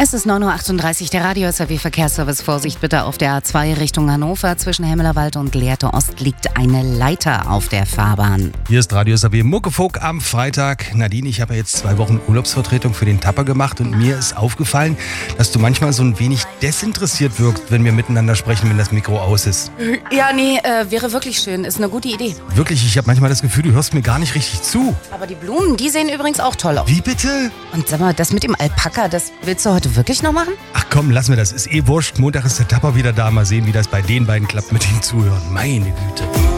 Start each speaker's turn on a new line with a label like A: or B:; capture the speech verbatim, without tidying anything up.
A: Es ist neun Uhr achtunddreißig, der Radio-S R W-Verkehrsservice. Vorsicht bitte auf der A zwei Richtung Hannover. Zwischen Hemmelerwald und Lehrte Ost liegt eine Leiter auf der Fahrbahn.
B: Hier ist Radio-S R W Muckefuck am Freitag. Nadine, ich habe ja jetzt zwei Wochen Urlaubsvertretung für den Tapper gemacht und mir ist aufgefallen, dass du manchmal so ein wenig desinteressiert wirkst, wenn wir miteinander sprechen, wenn das Mikro aus ist.
A: Ja, nee, äh, wäre wirklich schön. Ist eine gute Idee.
B: Wirklich, ich habe manchmal das Gefühl, du hörst mir gar nicht richtig zu.
A: Aber die Blumen, die sehen übrigens auch toll aus.
B: Wie bitte?
A: Und sag mal, das mit dem Alpaka, das willst du heute wirklich noch machen?
B: Ach komm, lass mir das. Ist eh wurscht. Montag ist der Tapper wieder da. Mal sehen, wie das bei den beiden klappt mit dem Zuhören. Meine Güte.